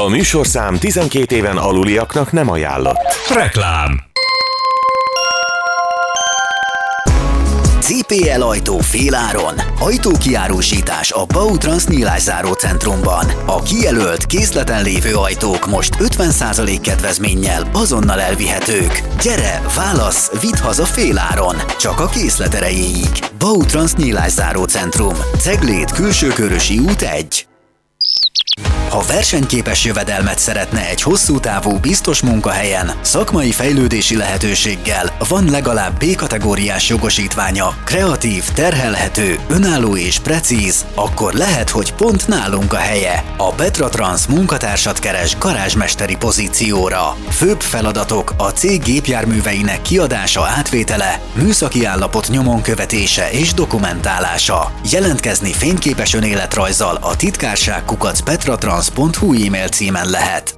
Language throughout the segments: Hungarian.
A műsorszám 12 éven aluliaknak nem ajánlott. Reklám. CPL ajtó féláron. Ajtókiárusítás a Bautrans nyílászáró centrumban. A kijelölt, készleten lévő ajtók most 50% kedvezménnyel azonnal elvihetők. Gyere, válasz, vidd haza féláron. Csak a készlet erejéig. Bautrans nyílászáró centrum. Cegléd, Külsőkörösi út 1. Ha versenyképes jövedelmet szeretne egy hosszú távú, biztos munkahelyen, szakmai fejlődési lehetőséggel, van legalább B-kategóriás jogosítványa, kreatív, terhelhető, önálló és precíz, akkor lehet, hogy pont nálunk a helye. A Petra Trans munkatársat keres garázsmesteri pozícióra. Főbb feladatok a cég gépjárműveinek kiadása, átvétele, műszaki állapot nyomon követése és dokumentálása. Jelentkezni fényképes önéletrajzzal a titkárság@petratrans.hu e-mail címen lehet.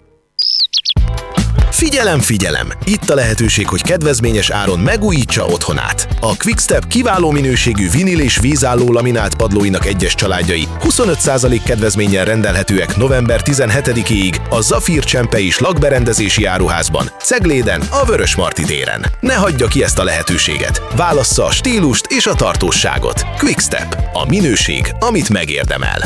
Figyelem, figyelem! Itt a lehetőség, hogy kedvezményes áron megújítsa otthonát. A Quickstep kiváló minőségű vinil és vízálló laminált padlóinak egyes családjai 25% kedvezménnyel rendelhetőek november 17-ig a Zafír Csempei és lakberendezési áruházban, Cegléden, a Vörösmarty téren. Ne hagyja ki ezt a lehetőséget. Válassza a stílust és a tartósságot. Quickstep. A minőség, amit megérdemel.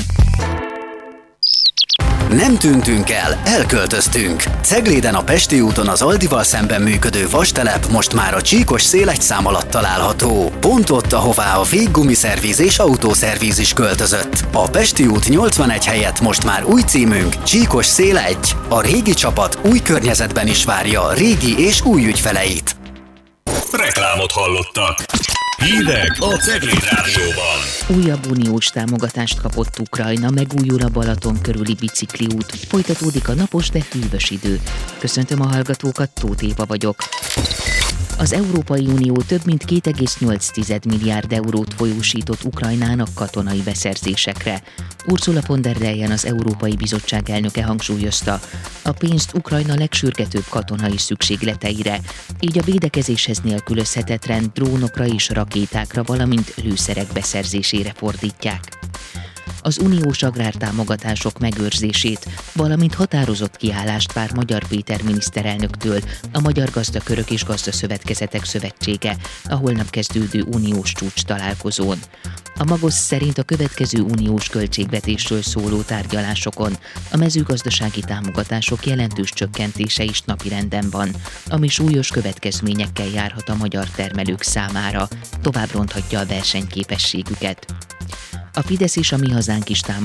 Nem tűntünk el, elköltöztünk. Cegléden a Pesti úton az Aldival szemben működő vastelep most már a Csíkos Szél 1 szám alatt található. Pont ott, ahová a véggumiszerviz és autószerviz is költözött. A Pesti út 81 helyett most már új címünk Csíkos Szél 1. A régi csapat új környezetben is várja régi és új ügyfeleit. Reklámot hallottak. Hírek a Cegléd Rádióban. Újabb uniós támogatást kapott Ukrajna, megújul a Balaton körüli bicikliút, folytatódik a napos, de hűvös idő. Köszöntöm a hallgatókat, Tóth Éva vagyok. Az Európai Unió több mint 2,8 milliárd eurót folyósított Ukrajnának katonai beszerzésekre. Ursula von der Leyen, az Európai Bizottság elnöke hangsúlyozta, a pénzt Ukrajna legsürgetőbb katonai szükségleteire, így a védekezéshez nélkülözhetetlen drónokra és rakétákra, valamint lőszerek beszerzésére fordítják. Az uniós agrártámogatások megőrzését, valamint határozott kiállást vár Magyar Péter miniszterelnöktől a Magyar Gazdakörök és Gazdaszövetkezetek Szövetsége a holnap kezdődő uniós csúcs találkozón. A Magos szerint a következő uniós költségvetésről szóló tárgyalásokon a mezőgazdasági támogatások jelentős csökkentése is napirenden van, ami súlyos következményekkel járhat a magyar termelők számára, tovább ronthatja a versenyképességüket. A Fidesz és a Mi Hazánk is